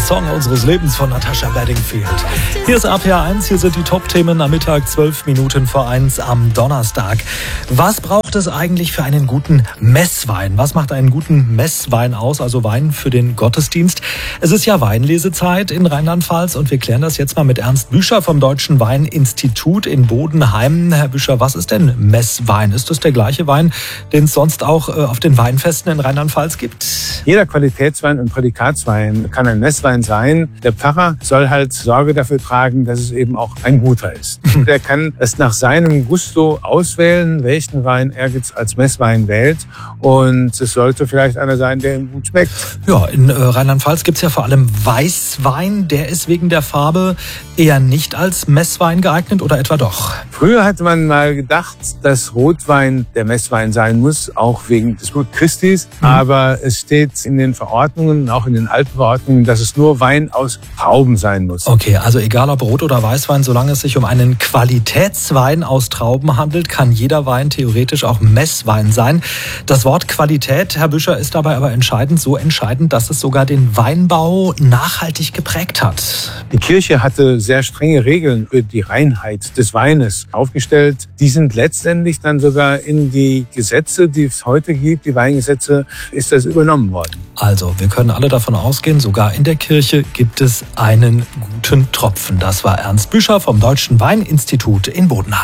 Song unseres Lebens von Natasha Bedingfield. Hier ist RPR1, hier sind die Top-Themen am Mittag, 12 Minuten vor 1 am Donnerstag. Was braucht es eigentlich für einen guten Messwein? Was macht einen guten Messwein aus, also Wein für den Gottesdienst? Es ist ja Weinlesezeit in Rheinland-Pfalz und wir klären das jetzt mal mit Ernst Büscher vom Deutschen Weininstitut in Bodenheim. Herr Büscher, was ist denn Messwein? Ist das der gleiche Wein, den es sonst auch auf den Weinfesten in Rheinland-Pfalz gibt? Jeder Qualitätswein und Prädikatswein kann ein Messwein sein. Der Pfarrer soll halt Sorge dafür tragen, dass es eben auch ein guter ist. Der kann es nach seinem Gusto auswählen, welchen Wein er jetzt als Messwein wählt. Und es sollte vielleicht einer sein, der ihm gut schmeckt. Ja, in Rheinland-Pfalz gibt es ja vor allem Weißwein. Der ist wegen der Farbe eher nicht als Messwein geeignet oder etwa doch? Früher hatte man mal gedacht, dass Rotwein der Messwein sein muss, auch wegen des Blut Christi. Aber es steht in den Verordnungen, auch in den alten Verordnungen, dass es nur Wein aus Trauben sein muss. Okay, also egal ob Rot- oder Weißwein, solange es sich um einen Qualitätswein aus Trauben handelt, kann jeder Wein theoretisch auch Messwein sein. Das Wort Qualität, Herr Büscher, ist dabei aber entscheidend, so entscheidend, dass es sogar den Weinbau nachhaltig geprägt hat. Die Kirche hatte sehr strenge Regeln für die Reinheit des Weines aufgestellt. Die sind letztendlich dann sogar in die Gesetze, die es heute gibt, die Weingesetze, ist das übernommen worden. Also, wir können alle davon ausgehen, sogar in der Kirche gibt es einen guten Tropfen. Das war Ernst Büscher vom Deutschen Weininstitut in Bodenheim.